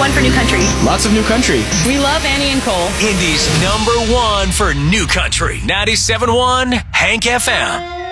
one for New Country. Lots of New Country. We love Annie and Cole. Indy's number one for New Country. 97.1 Hank FM.